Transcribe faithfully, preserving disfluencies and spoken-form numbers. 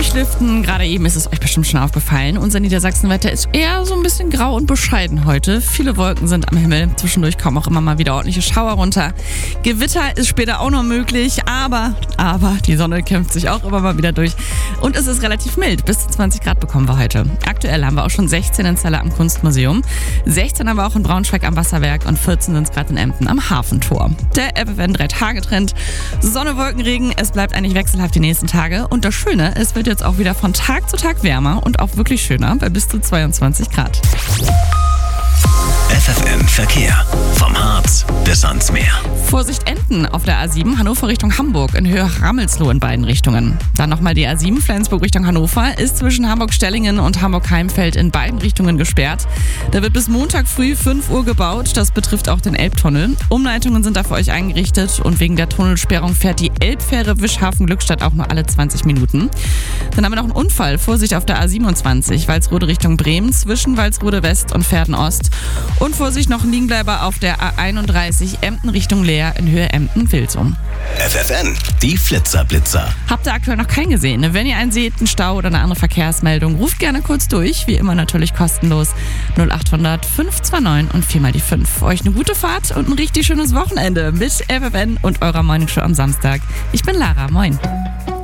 Durchlüften, gerade eben ist es euch bestimmt schon aufgefallen. Unser Niedersachsenwetter ist eher so ein bisschen grau und bescheiden heute. Viele Wolken sind am Himmel, zwischendurch kommen auch immer mal wieder ordentliche Schauer runter. Gewitter ist später auch noch möglich, aber, aber die Sonne kämpft sich auch immer mal wieder durch. Und es ist relativ mild, bis zu zwanzig Grad bekommen wir heute. Aktuell haben wir auch schon sechzehn in Celle am Kunstmuseum, sechzehn haben wir auch in Braunschweig am Wasserwerk und vierzehn sind es gerade in Emden am Hafentor. Der F F N drei Tage Trend, Sonne, Wolken, Regen, es bleibt eigentlich wechselhaft die nächsten Tage. Und das Schöne, es wird jetzt auch wieder von Tag zu Tag wärmer und auch wirklich schöner bei bis zu zweiundzwanzig Grad. F F N Verkehr. Vom Harz bis ans Meer. Vorsicht Enten auf der A sieben, Hannover Richtung Hamburg, in Höhe Rammelsloh in beiden Richtungen. Dann nochmal die A sieben, Flensburg Richtung Hannover, ist zwischen Hamburg-Stellingen und Hamburg-Heimfeld in beiden Richtungen gesperrt. Da wird bis Montag früh fünf Uhr gebaut, das betrifft auch den Elbtunnel. Umleitungen sind da für euch eingerichtet und wegen der Tunnelsperrung fährt die Elbfähre Wischhafen-Glückstadt auch nur alle zwanzig Minuten. Dann haben wir noch einen Unfall, Vorsicht auf der A siebenundzwanzig, Walsrode Richtung Bremen, zwischen Walsrode West und Verden Ost. Und Vorsicht noch ein Liegenbleiber auf der A einunddreißig, Emden Richtung Leer in Höhe Emden-Wilsum. F F N, die Flitzer-Blitzer. Habt ihr aktuell noch keinen gesehen? Wenn ihr einen seht, einen Stau oder eine andere Verkehrsmeldung, ruft gerne kurz durch. Wie immer natürlich kostenlos. null acht hundert fünf zwei neun und vier mal die fünf. Euch eine gute Fahrt und ein richtig schönes Wochenende mit F F N und eurer Morningshow am Samstag. Ich bin Lara, moin.